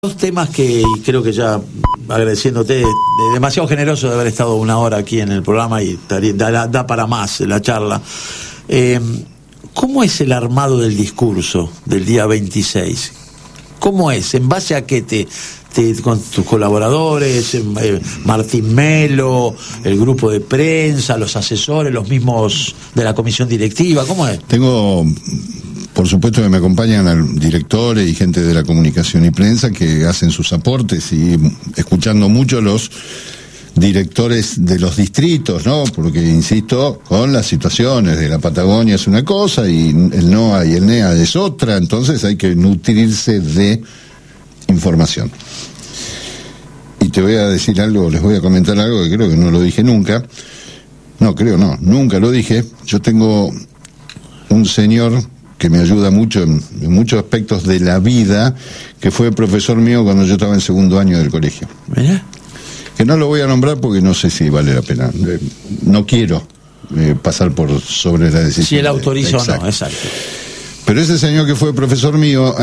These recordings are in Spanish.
Dos temas que creo que ya agradeciéndote, demasiado generoso de haber estado una hora aquí en el programa y da para más la charla. ¿Cómo es el armado del discurso del día 26? ¿Cómo es? ¿En base a qué con tus colaboradores, Martín Melo, el grupo de prensa, los asesores, los mismos de la comisión directiva? ¿Cómo es? Por supuesto que me acompañan directores y gente de la comunicación y prensa que hacen sus aportes, y escuchando mucho a los directores de los distritos, ¿no? Porque, insisto, con las situaciones de la Patagonia es una cosa y el NOA y el NEA es otra, entonces hay que nutrirse de información. Y te voy a decir algo, les voy a comentar algo que creo que no lo dije nunca. Nunca lo dije. Yo tengo un señor que me ayuda mucho en muchos aspectos de la vida, que fue profesor mío cuando yo estaba en segundo año del colegio. ¿Mira? Que no lo voy a nombrar porque no sé si vale la pena. No quiero pasar por sobre la decisión. Si él autoriza o no, exacto. Pero ese señor que fue profesor mío,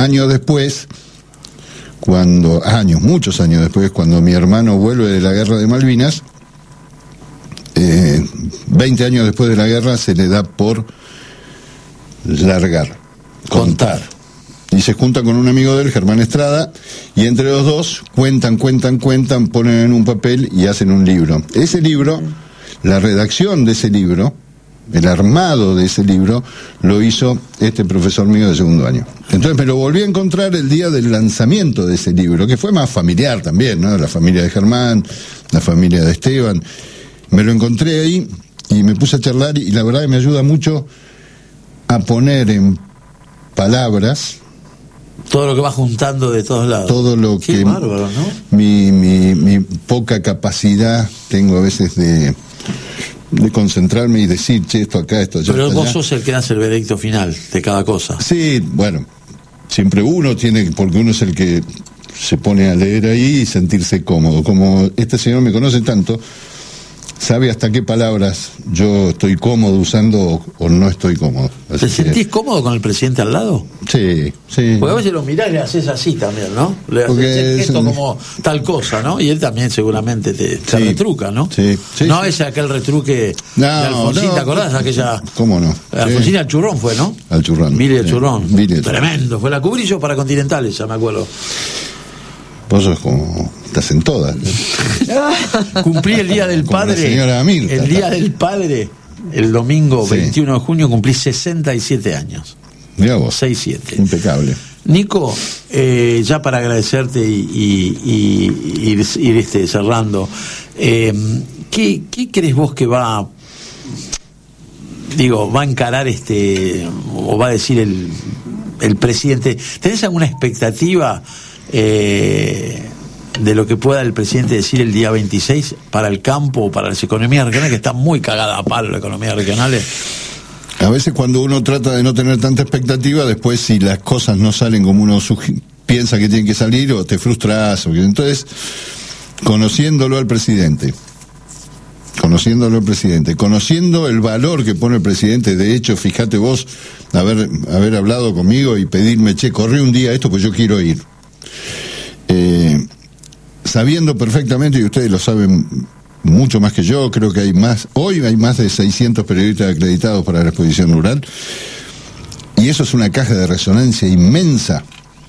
muchos años después, cuando mi hermano vuelve de la guerra de Malvinas, 20 años después de la guerra, se le da por contar. Y se junta con un amigo de él, Germán Estrada, y entre los dos cuentan, ponen en un papel y hacen un libro. Ese libro, la redacción de ese libro, el armado de ese libro, lo hizo este profesor mío de segundo año. Entonces me lo volví a encontrar el día del lanzamiento de ese libro, que fue más familiar también, ¿no? La familia de Germán, la familia de Esteban. Me lo encontré ahí y me puse a charlar, y la verdad que me ayuda mucho a poner en palabras todo lo que va juntando de todos lados. Todo lo Qué que bárbaro, ¿no? mi poca capacidad tengo a veces de concentrarme y decir, che, esto acá, esto allá. Pero vos sos el que hace el veredicto final de cada cosa. Sí, bueno, siempre uno tiene, porque uno es el que se pone a leer ahí y sentirse cómodo. Como este señor me conoce tanto, sabe hasta qué palabras yo estoy cómodo usando o no estoy cómodo. Así ¿Te sentís cómodo con el presidente al lado? Sí. Porque a veces lo mirás y le haces así también, ¿no? Le haces esto como tal cosa, ¿no? Y él también seguramente te retruca, ¿no? Sí. No es aquel retruque de Alfonsín, ¿te acordás? Aquella... ¿Cómo no? Alfonsín al Churrón fue, ¿no? Al Churrón. Mire el Churrón. Tremendo. Fue la cubrillo para Continentales, ya me acuerdo. Vos sos como... estás en todas. Cumplí el Día del Padre. La señora Mirta, el Día del Padre, el domingo 21 de junio, cumplí 67 años. Mirá vos. 6-7. Impecable. Nico, ya para agradecerte y ir cerrando, ¿qué crees vos que va a encarar o va a decir el presidente? ¿Tenés alguna expectativa de lo que pueda el presidente decir el día 26 para el campo o para las economías regionales, que está muy cagada a palo la economía regional? A veces cuando uno trata de no tener tanta expectativa, después si las cosas no salen como uno piensa que tienen que salir, o te frustras, entonces, conociéndolo al presidente, conociendo el valor que pone el presidente, de hecho, fíjate vos, haber hablado conmigo y pedirme, che, corre un día esto, pues yo quiero ir. Sabiendo perfectamente, y ustedes lo saben mucho más que yo, creo que hoy hay más de 600 periodistas acreditados para la exposición rural, y eso es una caja de resonancia inmensa.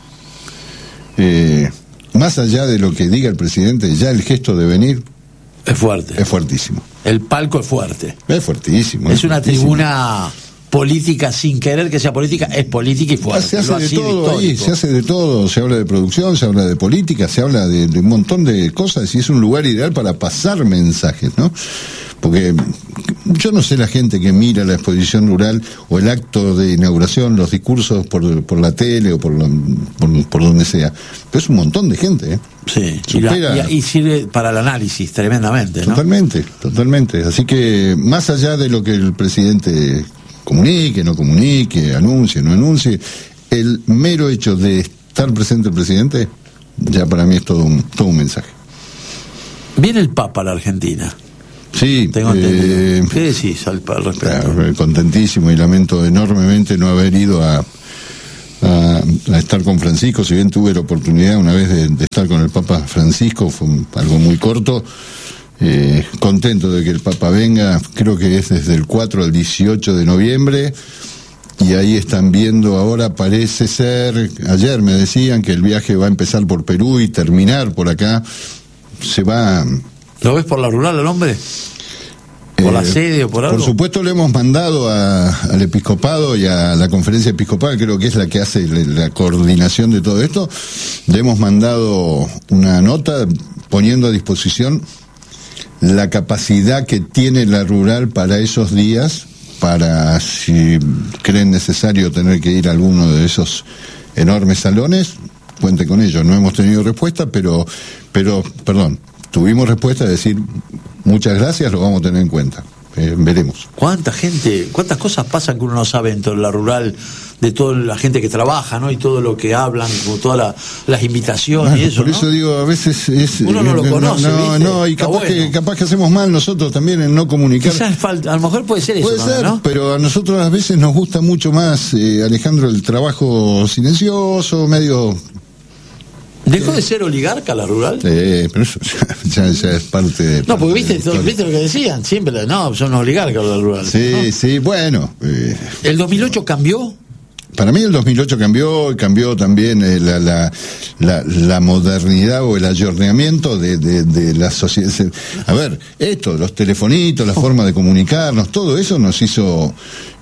Más allá de lo que diga el presidente, ya el gesto de venir es fuerte. Es fuertísimo. El palco es fuerte. Es fuertísimo. Es una tribuna política, sin querer que sea política, es política y fuerte. Se hace de todo ahí, se hace de todo, se habla de producción, se habla de política, se habla de un montón de cosas, y es un lugar ideal para pasar mensajes, ¿no? Porque yo no sé la gente que mira la exposición rural o el acto de inauguración, los discursos por la tele o por donde sea, pero es un montón de gente, ¿eh? Sí, y sirve para el análisis tremendamente, ¿no? Totalmente. Así que, más allá de lo que el presidente comunique, no comunique, anuncie, no anuncie, el mero hecho de estar presente el presidente, ya para mí es todo un mensaje. Viene el Papa a la Argentina. Sí. Tengo entendido. ¿Qué decís al respecto? Contentísimo, y lamento enormemente no haber ido a a estar con Francisco, si bien tuve la oportunidad una vez de estar con el Papa Francisco, fue algo muy corto. Contento de que el Papa venga, creo que es desde el 4 al 18 de noviembre, y ahí están viendo ahora, parece ser, ayer me decían que el viaje va a empezar por Perú y terminar por acá, se va... ¿Lo ves por la rural al hombre? ¿Por la sede o por algo? Por supuesto lo hemos mandado al episcopado y a la conferencia episcopal, creo que es la que hace la coordinación de todo esto. Le hemos mandado una nota poniendo a disposición la capacidad que tiene la rural para esos días, para si creen necesario tener que ir a alguno de esos enormes salones, cuente con ello. No hemos tenido respuesta, pero tuvimos respuesta de decir muchas gracias, lo vamos a tener en cuenta. Veremos. ¿Cuánta gente, cuántas cosas pasan que uno no sabe dentro de la rural, de toda la gente que trabaja, ¿no? Y todo lo que hablan, como todas las invitaciones, bueno, y eso, por eso, ¿no? Digo, a veces uno no lo conoce, y capaz que hacemos mal nosotros también en no comunicar. Quizás a lo mejor puede ser eso. Puede ser, ¿no? Pero a nosotros a veces nos gusta mucho más, Alejandro, el trabajo silencioso, medio... ¿Dejó de ser oligarca la rural? Pero eso ya es parte de... No, porque viste lo que decían, siempre, no, son oligarcas la rural. Sí, ¿no? Sí, bueno. ¿El 2008 cambió? Para mí el 2008 cambió también la modernidad o el ayornamiento de la sociedad. A ver, los telefonitos, la forma de comunicarnos, todo eso nos hizo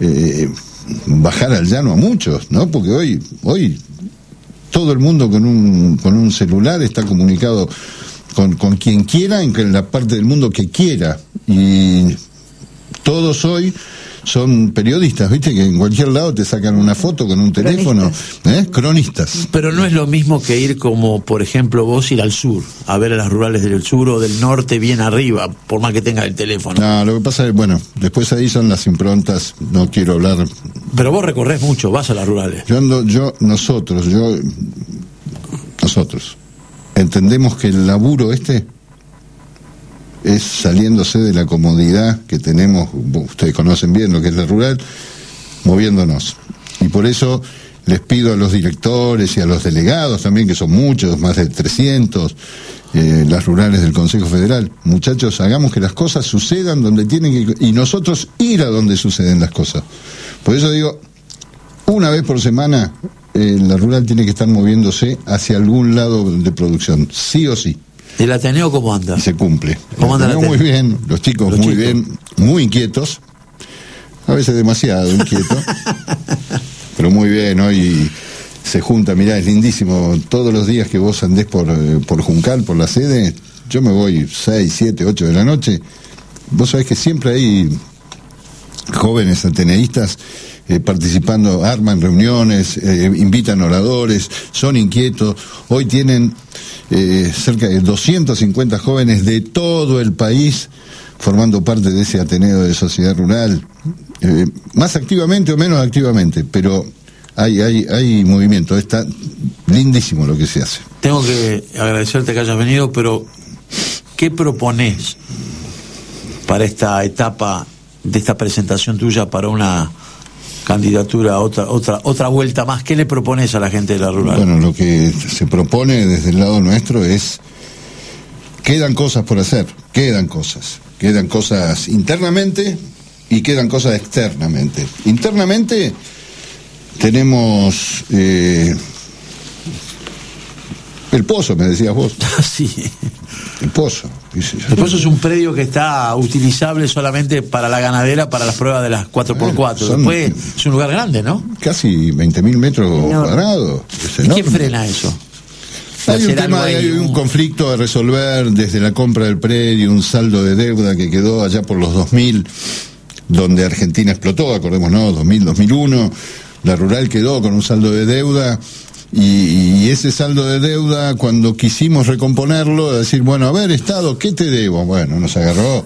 bajar al llano a muchos, ¿no? Porque hoy todo el mundo con un celular está comunicado con quien quiera en la parte del mundo que quiera, y todos hoy son periodistas, viste, que en cualquier lado te sacan una foto con un teléfono, cronistas. Pero no es lo mismo que ir como, por ejemplo, vos ir al sur, a ver a las rurales del sur o del norte bien arriba, por más que tengas el teléfono. No, lo que pasa es, después ahí son las improntas, no quiero hablar. Pero vos recorrés mucho, vas a las rurales. Nosotros entendemos que el laburo es saliéndose de la comodidad que tenemos, ustedes conocen bien lo que es la rural, moviéndonos. Y por eso les pido a los directores y a los delegados también, que son muchos, más de 300, las rurales del Consejo Federal, muchachos, hagamos que las cosas sucedan donde tienen que, y nosotros ir a donde suceden las cosas. Por eso digo, una vez por semana la rural tiene que estar moviéndose hacia algún lado de producción, sí o sí. ¿El Ateneo cómo anda? Se cumple. ¿Cómo anda el Ateneo? Muy bien, los chicos muy bien, muy inquietos, a veces demasiado inquietos, pero muy bien. Hoy se junta, mirá, es lindísimo, todos los días que vos andés por Juncal, por la sede, yo me voy 6, 7, 8 de la noche, vos sabés que siempre hay jóvenes ateneístas participando, arman reuniones, invitan oradores, son inquietos. Hoy tienen cerca de 250 jóvenes de todo el país formando parte de ese Ateneo de Sociedad Rural, más activamente o menos activamente, pero hay movimiento. Está lindísimo lo que se hace. Tengo que agradecerte que hayas venido, pero ¿qué proponés para esta etapa de esta presentación tuya para una candidatura, otra vuelta más? ¿Qué le propones a la gente de la rural? Bueno, lo que se propone desde el lado nuestro es, quedan cosas por hacer, quedan cosas internamente y quedan cosas externamente. Internamente tenemos el pozo, me decías vos. Sí. El pozo. El pozo es un predio que está utilizable solamente para la ganadera, para las pruebas de las 4x4. Después es un lugar grande, ¿no? Casi 20.000 metros cuadrados. ¿Y quién frena eso? Hay un conflicto a resolver desde la compra del predio, un saldo de deuda que quedó allá por los 2000, donde Argentina explotó, acordémonos, 2000, 2001. La rural quedó con un saldo de deuda. Y ese saldo de deuda, cuando quisimos recomponerlo, decir, bueno, a ver, Estado, ¿qué te debo? Bueno, nos agarró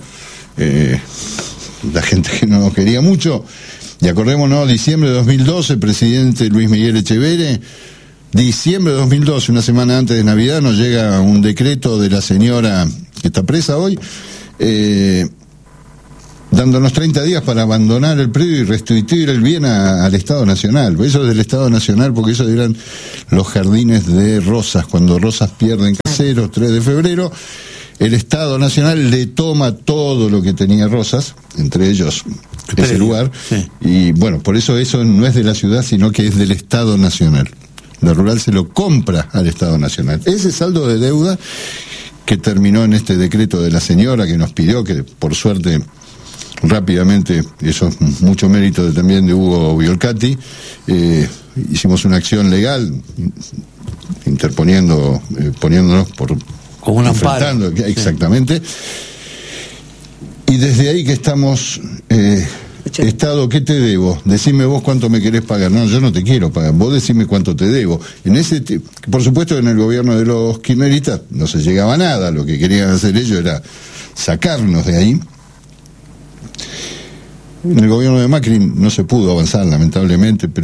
la gente que no nos quería mucho. Y acordémonos, diciembre de 2012, presidente Luis Miguel Echeverre, diciembre de 2012, una semana antes de Navidad, nos llega un decreto de la señora que está presa hoy, dándonos 30 días para abandonar el predio y restituir el bien al Estado Nacional. Eso es del Estado Nacional, porque eso eran los jardines de Rosas. Cuando Rosas pierde en Caseros, 3 de febrero, el Estado Nacional le toma todo lo que tenía Rosas, entre ellos ese lugar, sí. Y bueno, por eso no es de la ciudad, sino que es del Estado Nacional. La rural se lo compra al Estado Nacional. Ese saldo de deuda que terminó en este decreto de la señora que nos pidió, que por suerte rápidamente, eso es mucho mérito también de Hugo Biolcati, hicimos una acción legal interponiendo, poniéndonos por como un amparo, exactamente, sí. Y desde ahí que estamos, Estado, ¿qué te debo? Decime vos cuánto me querés pagar. No, yo no te quiero pagar, vos decime cuánto te debo. Por supuesto, en el gobierno de los kirchneristas no se llegaba a nada, lo que querían hacer ellos era sacarnos de ahí. En el gobierno de Macri no se pudo avanzar, lamentablemente, pero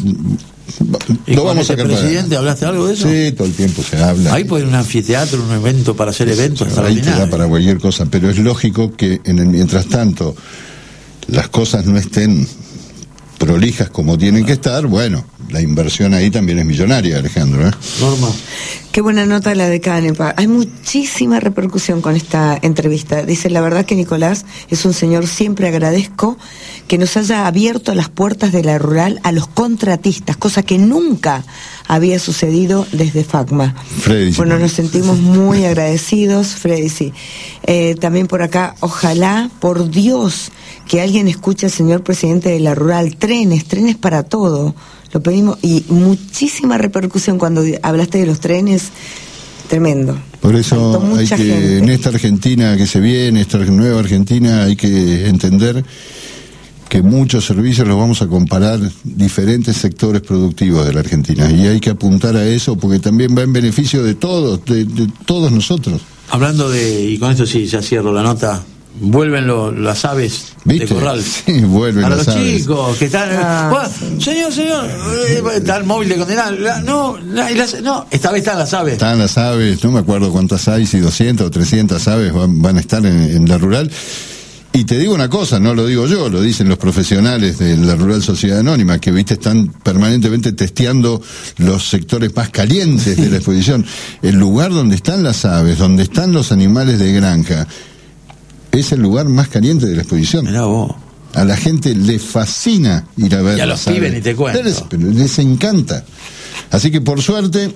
¿y lo vamos a sacar? ¿Presidente, hablaste algo de eso? Sí, todo el tiempo se habla. Ahí puede ir un anfiteatro, un evento para hacer eventos extraordinarios. Ahí te da para cualquier cosa, pero es lógico que mientras tanto las cosas no estén prolijas como tienen que estar. Bueno, la inversión ahí también es millonaria, Alejandro, ¿eh? Norma. Qué buena nota la de Canepa. Hay muchísima repercusión con esta entrevista. Dice, la verdad que Nicolás es un señor, siempre agradezco que nos haya abierto las puertas de la rural a los contratistas, cosa que nunca había sucedido desde FACMA. Freddy, bueno, nos sentimos muy agradecidos, Freddy, sí. También por acá, ojalá, por Dios, que alguien escuche al señor presidente de la rural. Trenes para todo. Lo pedimos, y muchísima repercusión cuando hablaste de los trenes, tremendo. Por eso hay que, gente. En esta Argentina que se viene, esta nueva Argentina, hay que entender que muchos servicios los vamos a comparar diferentes sectores productivos de la Argentina, y hay que apuntar a eso porque también va en beneficio de todos, de todos nosotros. Hablando y con esto sí, ya cierro la nota. Vuelven las aves, ¿viste?, de corral. Sí, vuelven a las los aves. Chicos que están. Bueno, señor, está el móvil de condenar. No, esta vez están las aves. Están las aves, no me acuerdo cuántas hay, si 200 o 300 aves van a estar en la rural. Y te digo una cosa, no lo digo yo, lo dicen los profesionales de la Rural Sociedad Anónima, que están permanentemente testeando los sectores más calientes de la exposición. El lugar donde están las aves, donde están los animales de granja, es el lugar más caliente de la exposición. Mirá vos. A la gente le fascina ir a ver. Y a los pibes ni te cuento. Les encanta. Así que por suerte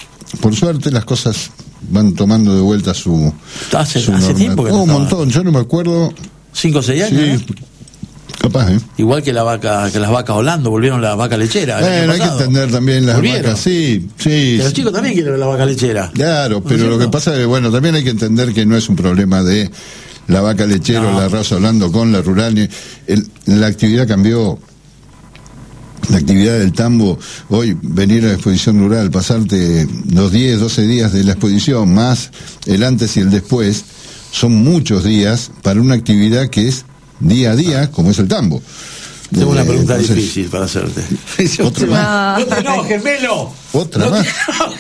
las cosas van tomando de vuelta su hace tiempo que no un montón, yo no me acuerdo. 5 o 6 años. Sí, capaz, Igual que las vacas Holando, volvieron las vacas lecheras. Bueno, hay que entender también las vacas, sí. Pero los chicos también quieren ver la vaca lechera. Claro, pero lo que pasa es que, también hay que entender que no es un problema de la vaca lechera o la raza Holando con la rural. La actividad cambió. La actividad del tambo, hoy venir a la exposición rural, pasarte los 10, 12 días de la exposición, más el antes y el después, son muchos días para una actividad que es día a día, como es el tambo. Tengo una pregunta difícil para hacerte. ¿Otra más? No te enojes, Melo. ¿Otra más?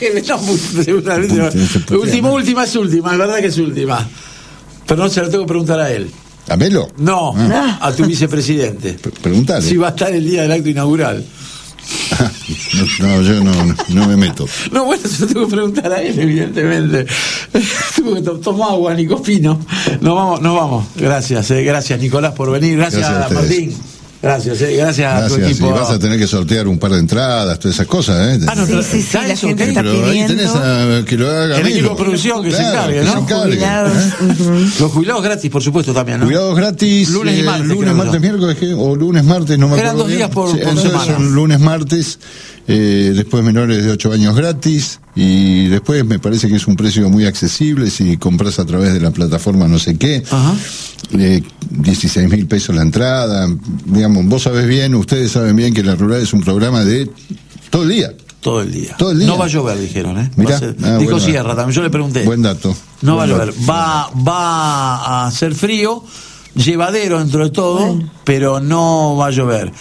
Última, es verdad que es última. Pero no se lo tengo que preguntar a él. ¿A Melo? No, a tu vicepresidente. Preguntale. Si va a estar el día del acto inaugural. No, yo no me meto. No, bueno, se lo tengo que preguntar a él, evidentemente. Toma agua, Nico Pino. Nos vamos. Gracias, Nicolás, por venir. Gracias a Martín. Gracias a tu equipo. Y vas a tener que sortear un par de entradas, todas esas cosas, ¿eh? Sí, la gente está pero ahí tenés que lo haga el equipo de producción que se encargue, ¿no? Los jubilados gratis, por supuesto, también, ¿no? Jubilados gratis. Lunes y martes. Lunes, martes, miércoles, o lunes, martes, no me acuerdo. Eran 2 días por semana. Son lunes, martes, después menores de 8 años gratis, y después me parece que es un precio muy accesible si compras a través de la plataforma no sé qué. Ajá. 16.000 pesos la entrada, digamos, vos sabés bien, ustedes saben bien que la rural es un programa de todo el día. Todo el día. No va a llover, dijeron, ¿eh? Mirá, dijo Sierra también, yo le pregunté. Buen dato. No va a llover, va a ser frío, llevadero dentro de todo, pero no va a llover.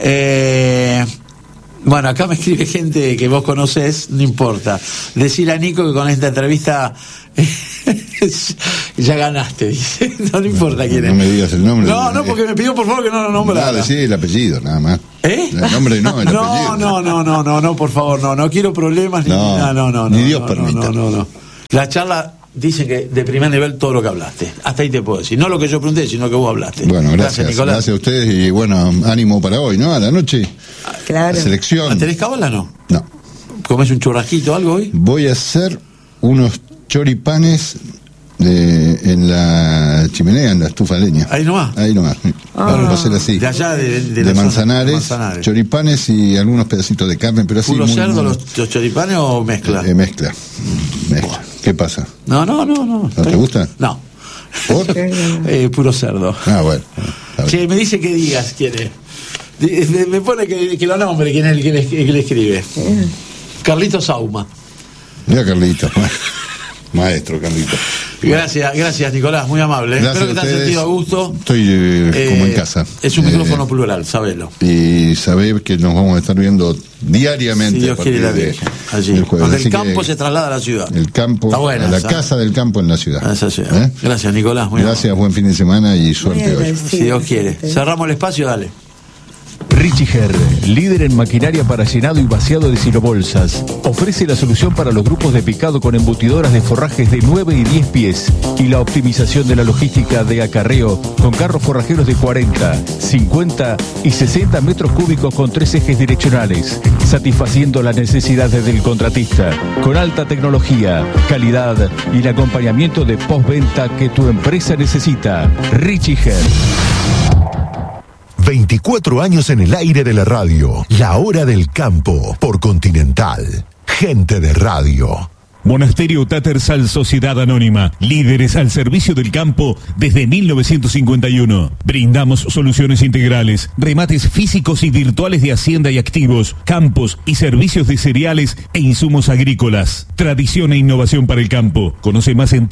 Bueno, acá me escribe gente que vos conocés, no importa. Decirle a Nico que con esta entrevista Ya ganaste, dice. No importa quién es. No me digas el nombre. No, porque me pidió por favor que no lo nombrara. Nada, sí, el apellido, nada más. ¿Eh? El nombre no, el apellido. No, por favor, no quiero problemas ni nada, no. Ni Dios permita. No. La charla dice que de primer nivel todo lo que hablaste. Hasta ahí te puedo decir. No lo que yo pregunté, sino que vos hablaste. Bueno, gracias Nicolás. Gracias a ustedes y bueno, ánimo para hoy, ¿no? A la noche. Claro. La selección. ¿Tenés cábala no? No. ¿Comés un churrasquito o algo hoy? Voy a hacer unos choripanes en la chimenea, en la estufa de leña. Ahí nomás. Va a ser así. De allá de Manzanares, choripanes y algunos pedacitos de carne, pero así. ¿Puro cerdo los choripanes o mezcla? Mezcla. ¿Qué pasa? No. ¿No te gusta? No. ¿Por? Puro cerdo. Bueno. Che, me dice que digas quién es. Me pone que lo nombre, quién es el que le escribe. Carlito Sauma. Mira, Carlito. Maestro, Carlito. Gracias, Nicolás, muy amable. Gracias. Espero que te hayas sentido a gusto. Estoy como en casa. Es un micrófono plural, sabelo. Y sabés que nos vamos a estar viendo diariamente. Si Dios quiere la Virgen. Allí. Donde el campo se traslada a la ciudad. El campo, a la casa del campo en la ciudad. A esa ciudad. Gracias, Nicolás. Muy gracias, buen fin de semana y suerte hoy. Si Dios quiere. Cerramos el espacio, dale. Richiger, líder en maquinaria para llenado y vaciado de silobolsas, ofrece la solución para los grupos de picado con embutidoras de forrajes de 9 y 10 pies y la optimización de la logística de acarreo con carros forrajeros de 40, 50 y 60 metros cúbicos con 3 ejes direccionales, satisfaciendo las necesidades del contratista, con alta tecnología, calidad y el acompañamiento de postventa que tu empresa necesita. Richiger. 24 años en el aire de la radio. La hora del campo por Continental. Gente de radio. Monasterio Tattersall Sociedad Anónima, líderes al servicio del campo desde 1951. Brindamos soluciones integrales, remates físicos y virtuales de hacienda y activos, campos y servicios de cereales e insumos agrícolas. Tradición e innovación para el campo. Conoce más en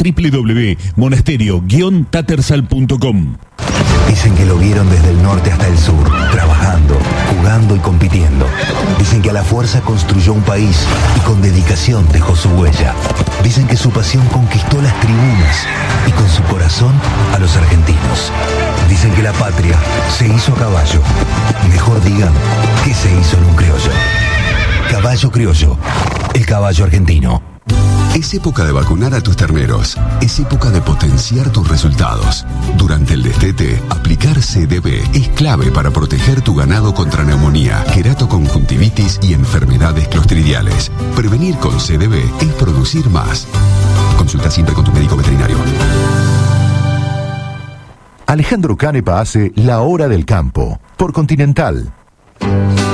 www.monasterio-tattersall.com. Dicen que lo vieron desde el norte hasta el sur, trabajando, jugando y compitiendo. Dicen que a la fuerza construyó un país y con dedicación dejó su huella. Dicen que su pasión conquistó las tribunas y con su corazón a los argentinos. Dicen que la patria se hizo a caballo. Mejor digan que se hizo en un criollo. Caballo criollo, el caballo argentino. Es época de vacunar a tus terneros. Es época de potenciar tus resultados. Durante el destete, aplicar CDB es clave para proteger tu ganado contra neumonía, queratoconjuntivitis y enfermedades clostridiales. Prevenir con CDB es producir más. Consulta siempre con tu médico veterinario. Alejandro Canepa hace La Hora del Campo por Continental.